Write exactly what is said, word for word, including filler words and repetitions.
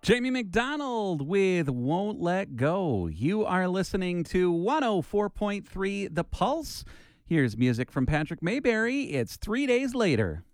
Jamie McDonald with Won't Let Go. You are listening to one oh four point three The Pulse. Here's music from Patrick Mayberry. It's Three Days Later.